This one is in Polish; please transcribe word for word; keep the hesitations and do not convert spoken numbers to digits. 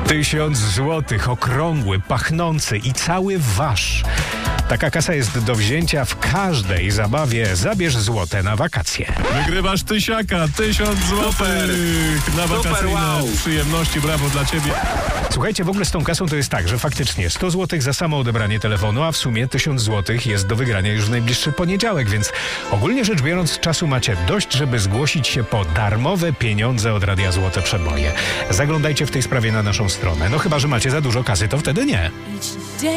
Tysiąc złotych, okrągły, pachnący i cały wasz. Taka kasa jest do wzięcia w każdej zabawie. Zabierz złote na wakacje. Wygrywasz tysiaka, tysiąc złotych na wakacyjne wow. przyjemności. Brawo dla ciebie. Słuchajcie, w ogóle z tą kasą to jest tak, że faktycznie sto złotych za samo odebranie telefonu, a w sumie tysiąc złotych jest do wygrania już w najbliższy poniedziałek, więc ogólnie rzecz biorąc czasu macie dość, żeby zgłosić się po darmowe pieniądze od Radia Złote Przeboje. Zaglądajcie w tej sprawie na naszą stronę. No chyba że macie za dużo kasy, to wtedy nie.